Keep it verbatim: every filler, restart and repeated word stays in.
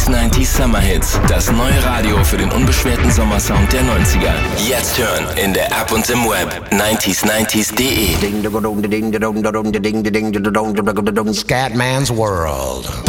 neunziger neunzig Summer Hits. Das neue Radio für den unbeschwerten Sommersound der neunziger. Jetzt hören in der App und im Web. neunzig neunzig punkt de. Scatman's World.